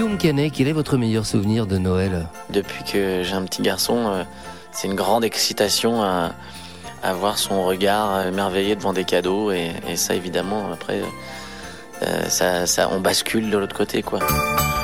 Guillaume Canet, quel est votre meilleur souvenir de Noël ? Depuis que j'ai un petit garçon, c'est une grande excitation à voir son regard émerveillé devant des cadeaux. Et ça, évidemment, après, on bascule de l'autre côté, quoi.